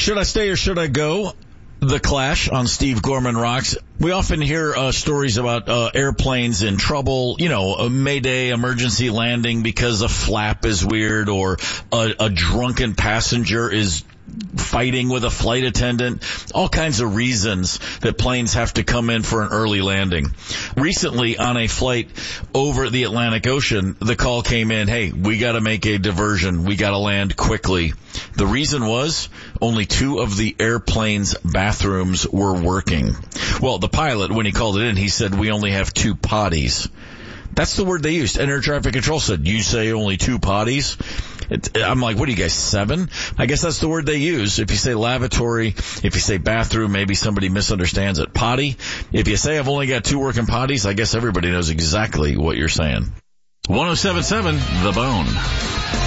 Should I stay or should I go? The Clash on Steve Gorman Rocks. We often hear stories about airplanes in trouble, a Mayday emergency landing because a flap is weird or a drunken passenger is fighting with a flight attendant, all kinds of reasons that planes have to come in for an early landing. Recently, on a flight over the Atlantic Ocean, the call came in, hey, we got to make a diversion. We got to land quickly. The reason was only 2 of the airplane's bathrooms were working. Well, the pilot, when he called it in, he said, we only have 2 potties. That's the word they used. And air traffic control said, you say only 2 potties? I'm like, what are you guys, 7? I guess that's the word they use. If you say lavatory, if you say bathroom, maybe somebody misunderstands it. Potty, if you say I've only got 2 working potties, I guess everybody knows exactly what you're saying. 107.7 The Bone.